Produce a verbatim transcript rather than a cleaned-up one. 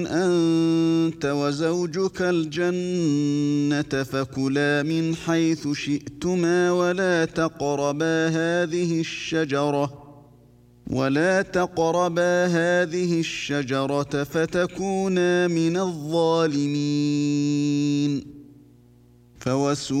أنت وزوجك الجنة فكلا من حيث شئتما ولا تقربا هذه الشجرة ولا تقربا هذه الشجرة فتكونا من الظالمين. فوسوس